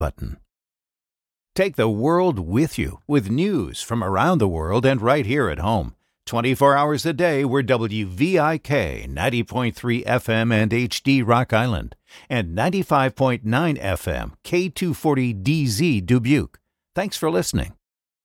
button. Take the world with you with news from around the world and right here at home. 24 hours a day, we're WVIK 90.3 FM and HD Rock Island and 95.9 FM K240DZ Dubuque. Thanks for listening.